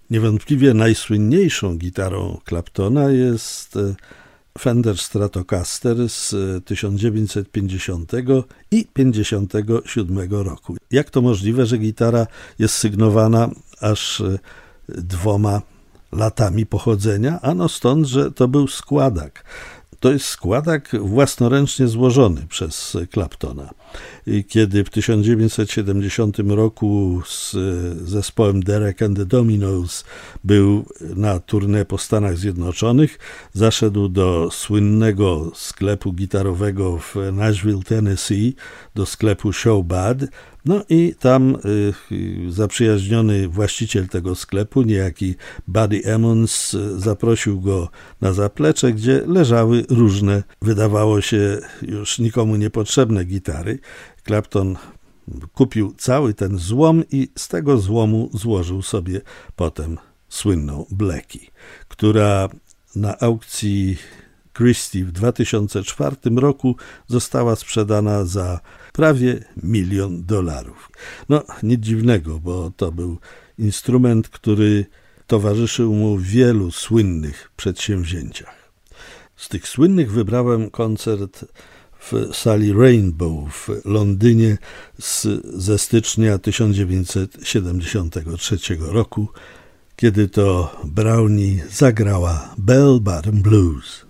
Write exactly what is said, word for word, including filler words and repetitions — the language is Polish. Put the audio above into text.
Niewątpliwie najsłynniejszą gitarą Claptona jest Fender Stratocaster z tysiąc dziewięćset pięćdziesiątego i pięćdziesiątego siódmego roku. Jak to możliwe, że gitara jest sygnowana aż dwoma latami pochodzenia? Ano stąd, że to był składak. To jest składak własnoręcznie złożony przez Claptona. Kiedy w tysiąc dziewięćset siedemdziesiątym roku z zespołem Derek and the Dominos był na tournée po Stanach Zjednoczonych, zaszedł do słynnego sklepu gitarowego w Nashville, Tennessee, do sklepu Showbad. No i tam y, zaprzyjaźniony właściciel tego sklepu, niejaki Buddy Emmons, zaprosił go na zaplecze, gdzie leżały różne, wydawało się już nikomu niepotrzebne gitary. Clapton kupił cały ten złom i z tego złomu złożył sobie potem słynną Blackie, która na aukcji Christie w dwa tysiące czwartym roku została sprzedana za prawie milion dolarów. No, nic dziwnego, bo to był instrument, który towarzyszył mu w wielu słynnych przedsięwzięciach. Z tych słynnych wybrałem koncert w sali Rainbow w Londynie z, ze stycznia tysiąc dziewięćset siedemdziesiątego trzeciego roku, kiedy to Brownie zagrała Bell Bottom Blues.